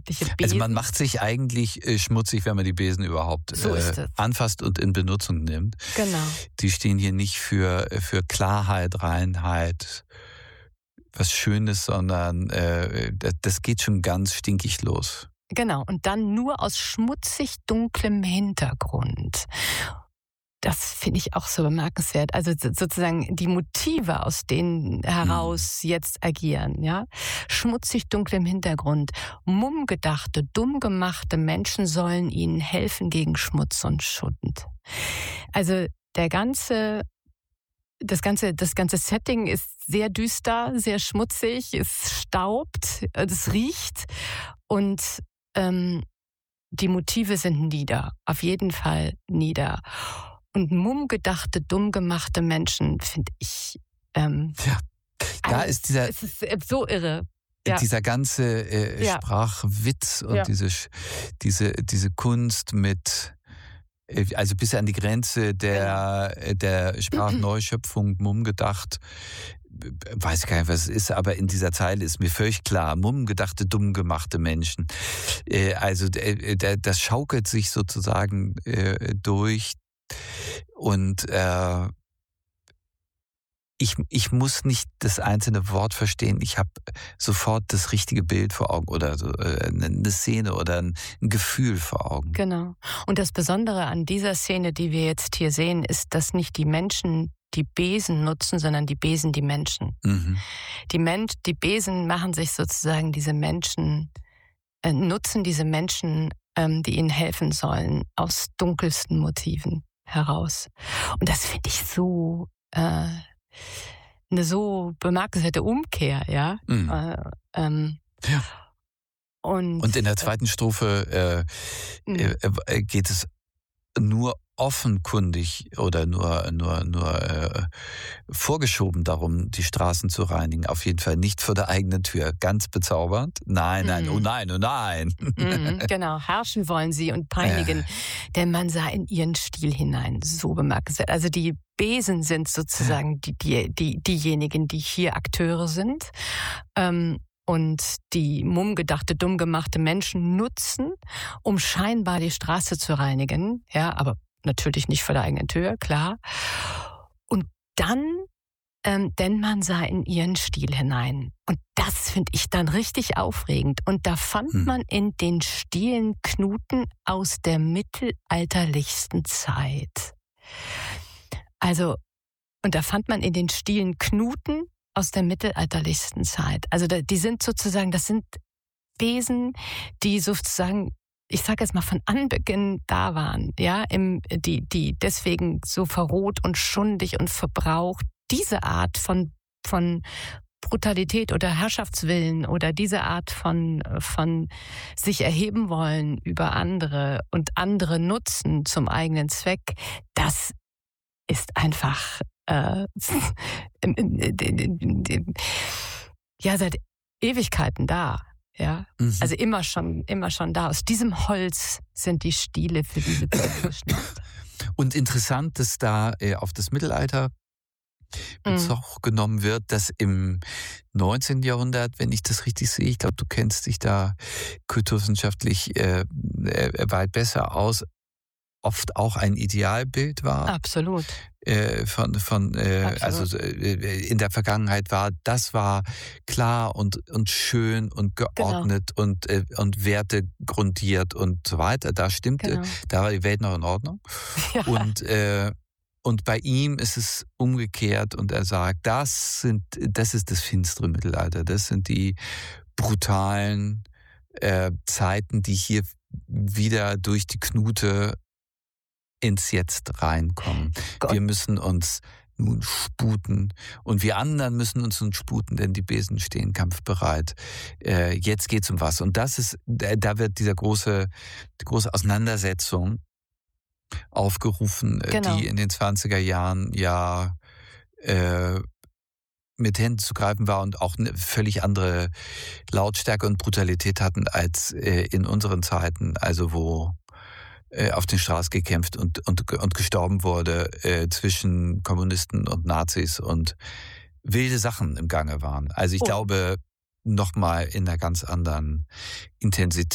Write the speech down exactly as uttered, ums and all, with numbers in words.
sämtliche Besen. Also man macht sich eigentlich äh, schmutzig, wenn man die Besen überhaupt So ist äh, es. anfasst und in Benutzung nimmt. Genau. Die stehen hier nicht für, für Klarheit, Reinheit, was Schönes, sondern äh, das, das geht schon ganz stinkig los. Genau, und dann nur aus schmutzig dunklem Hintergrund. Das finde ich auch so bemerkenswert. Also sozusagen die Motive, aus denen heraus mhm. jetzt agieren, ja. Schmutzig dunklem Hintergrund. Mumm gedachte, dumm gemachte Menschen sollen ihnen helfen gegen Schmutz und Schund. Also der ganze, das ganze, das ganze Setting ist sehr düster, sehr schmutzig, es staubt, es riecht und ähm, die Motive sind nieder, auf jeden Fall nieder. Und mumm gedachte, dumm gemachte Menschen, finde ich. Ähm, ja, da also, ist dieser. Es ist so irre. Ja. Dieser ganze äh, ja. Sprachwitz und ja. diese, diese, diese Kunst mit, äh, also bis an die Grenze der, genau. der Sprachneuschöpfung, mumm gedacht, weiß ich gar nicht, was es ist, aber in dieser Zeile ist mir völlig klar, mumm gedachte, dumm gemachte Menschen. Äh, also äh, das schaukelt sich sozusagen äh, durch. Und äh, ich, ich muss nicht das einzelne Wort verstehen. Ich habe sofort das richtige Bild vor Augen oder so, äh, eine Szene oder ein, ein Gefühl vor Augen. Genau. Und das Besondere an dieser Szene, die wir jetzt hier sehen, ist, dass nicht die Menschen die Besen nutzen, sondern die Besen die Menschen. Mhm. Die, Mensch, die Besen machen sich sozusagen diese Menschen, äh, nutzen diese Menschen, ähm, die ihnen helfen sollen, aus dunkelsten Motiven heraus. Und das finde ich so äh, eine so bemerkenswerte Umkehr, ja. Mhm. Äh, ähm, ja. Und, und in der zweiten Strophe äh, äh, geht es nur offenkundig oder nur nur nur äh, vorgeschoben darum, die Straßen zu reinigen. Auf jeden Fall nicht vor der eigenen Tür. Ganz bezaubernd. Nein, nein, mm. oh nein, oh nein. Mm, genau, herrschen wollen sie und peinigen. Äh. Der Mann sah in ihren Stil hinein. So bemerkenswert. Also die Besen sind sozusagen die, die, die, diejenigen, die hier Akteure sind. Ähm, und die mumm gedachte, dumm gemachte Menschen nutzen, um scheinbar die Straße zu reinigen. Ja, aber natürlich nicht vor der eigenen Tür, klar. Und dann, ähm, denn man sah in ihren Stil hinein. Und das finde ich dann richtig aufregend. Und da fand hm. man in den Stilen Knuten aus der mittelalterlichsten Zeit. Also, und da fand man in den Stilen Knuten aus der mittelalterlichsten Zeit. Also die sind sozusagen, das sind Besen, die sozusagen, ich sage jetzt mal von Anbeginn da waren, ja, im, die, die deswegen so verroht und schundig und verbraucht, diese Art von, von Brutalität oder Herrschaftswillen oder diese Art von, von sich erheben wollen über andere und andere nutzen zum eigenen Zweck, das ist einfach äh, ja seit Ewigkeiten da. Ja, mhm. Also immer schon, immer schon da. Aus diesem Holz sind die Stile für diese Zeit geschnitzt. Und interessant, dass da äh, auf das Mittelalter Bezug mhm. genommen wird, dass im neunzehnten Jahrhundert, wenn ich das richtig sehe, ich glaube, du kennst dich da kulturwissenschaftlich äh, äh, weit besser aus, oft auch ein Idealbild war. Absolut. Äh, von, von, äh, Absolut. Also äh, in der Vergangenheit war, das war klar und, und schön und geordnet genau. und, äh, und wertegrundiert und so weiter. Da stimmte, genau. Da war die Welt noch in Ordnung. Ja. Und, äh, und bei ihm ist es umgekehrt und er sagt, das sind, das ist das finstere Mittelalter. Das sind die brutalen äh, Zeiten, die hier wieder durch die Knute ins Jetzt reinkommen. Gott. Wir müssen uns nun sputen und wir anderen müssen uns nun sputen, denn die Besen stehen kampfbereit. Äh, jetzt geht's um was. Und das ist, da wird dieser große, die große Auseinandersetzung aufgerufen, genau. Die in den zwanziger Jahren ja äh, mit Händen zu greifen war und auch eine völlig andere Lautstärke und Brutalität hatten als äh, in unseren Zeiten, also wo auf den Straßen gekämpft und, und, und gestorben wurde äh, zwischen Kommunisten und Nazis und wilde Sachen im Gange waren. Also ich oh. glaube, nochmal in einer ganz anderen Intensität.